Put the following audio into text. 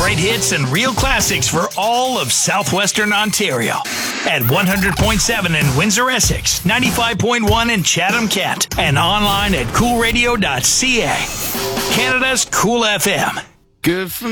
Great hits and real classics for all of southwestern Ontario. At 100.7 in Windsor, Essex, 95.1 in Chatham-Kent, and online at coolradio.ca. Canada's Cool FM. Good for